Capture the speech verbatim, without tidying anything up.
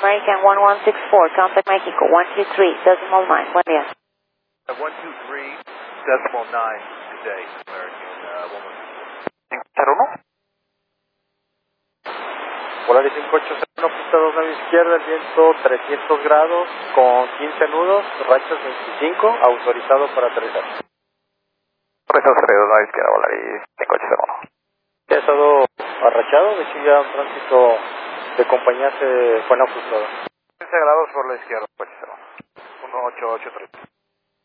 American one one six four, contact Mexico, one two three, decimal nine, buen día. one two three, decimal nine, today, American uh, one one six four. cero uno. Polaris cinco ocho cero uno, pista dos nueve izquierda, el viento trescientos grados, con quince nudos, rachas veinticinco, autorizado para aterrizar. Correcto, dos nueve izquierda, Polaris cinco ocho cero uno. Ya ha estado arrachado, de hecho ya un tránsito de compañía se fue en ajustado. quince grados por la izquierda, uno ocho ocho tres.